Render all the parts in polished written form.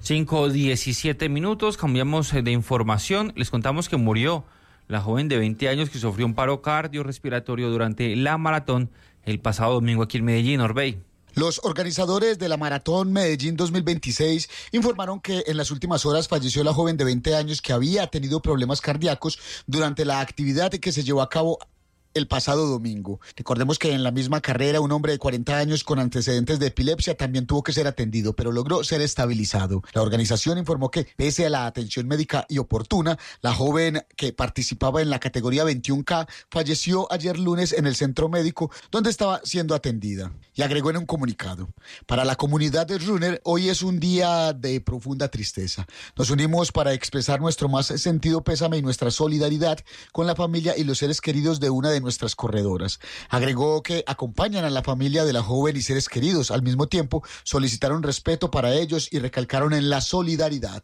5:17, cambiamos de información. Les contamos que murió la joven de 20 años que sufrió un paro cardiorrespiratorio durante la maratón el pasado domingo aquí en Medellín, Orbey. Los organizadores de la Maratón Medellín 2026 informaron que en las últimas horas falleció la joven de 20 años que había tenido problemas cardíacos durante la actividad que se llevó a cabo el pasado domingo. Recordemos que en la misma carrera un hombre de 40 años con antecedentes de epilepsia también tuvo que ser atendido, pero logró ser estabilizado. La organización informó que, pese a la atención médica y oportuna, la joven que participaba en la categoría 21K falleció ayer lunes en el centro médico donde estaba siendo atendida. Y agregó en un comunicado: para la comunidad de runner, hoy es un día de profunda tristeza. Nos unimos para expresar nuestro más sentido pésame y nuestra solidaridad con la familia y los seres queridos de una de nuestras corredoras. Agregó que acompañan a la familia de la joven y seres queridos. Al mismo tiempo, solicitaron respeto para ellos y recalcaron en la solidaridad.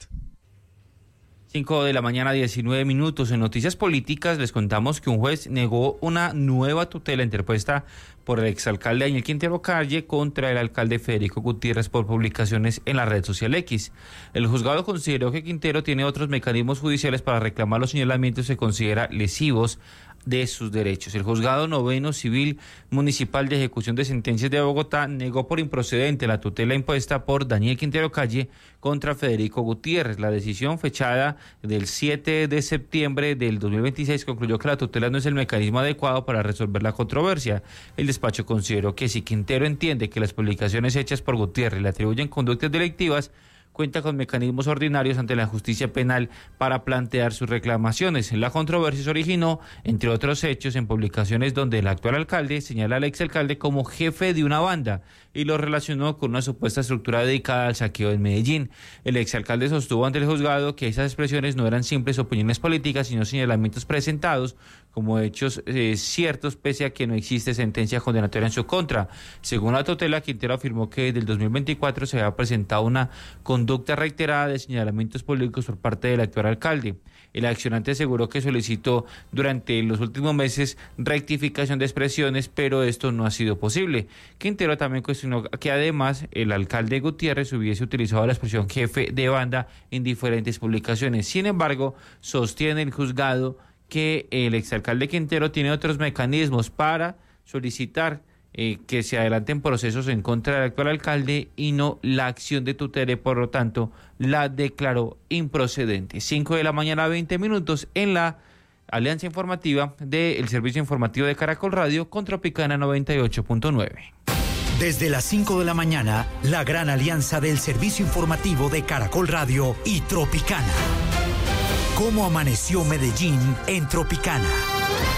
5:19. En noticias políticas les contamos que un juez negó una nueva tutela interpuesta por el exalcalde Daniel Quintero Calle contra el alcalde Federico Gutiérrez por publicaciones en la red social X. El juzgado consideró que Quintero tiene otros mecanismos judiciales para reclamar los señalamientos que considera lesivos de sus derechos. El juzgado noveno civil municipal de ejecución de sentencias de Bogotá negó por improcedente la tutela impuesta por Daniel Quintero Calle contra Federico Gutiérrez. La decisión, fechada del 7 de septiembre del 2026, concluyó que la tutela no es el mecanismo adecuado para resolver la controversia. El despacho consideró que si Quintero entiende que las publicaciones hechas por Gutiérrez le atribuyen conductas delictivas, cuenta con mecanismos ordinarios ante la justicia penal para plantear sus reclamaciones. La controversia se originó, entre otros hechos, en publicaciones donde el actual alcalde señala al exalcalde como jefe de una banda y lo relacionó con una supuesta estructura dedicada al saqueo en Medellín. El exalcalde sostuvo ante el juzgado que esas expresiones no eran simples opiniones políticas, sino señalamientos presentados como hechos ciertos, pese a que no existe sentencia condenatoria en su contra. Según la tutela, Quintero afirmó que desde el 2024 se había presentado una conducta reiterada de señalamientos políticos por parte del actual alcalde. El accionante aseguró que solicitó durante los últimos meses rectificación de expresiones, pero esto no ha sido posible. Quintero también cuestionó que además el alcalde Gutiérrez hubiese utilizado la expresión jefe de banda en diferentes publicaciones. Sin embargo, sostiene el juzgado que el exalcalde Quintero tiene otros mecanismos para solicitar que se adelanten procesos en contra del actual alcalde y no la acción de tutela, por lo tanto la declaró improcedente. 5:20 en la alianza informativa del servicio informativo de Caracol Radio con Tropicana 98.9. Desde las 5 de la mañana, la gran alianza del servicio informativo de Caracol Radio y Tropicana. ¿Cómo amaneció Medellín en Tropicana?